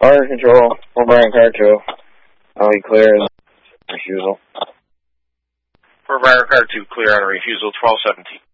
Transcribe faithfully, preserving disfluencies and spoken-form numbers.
Fire control, Fort Bragg car two. Are we clear on refusal? Fort Bragg car two, clear on a refusal, twelve seventeen.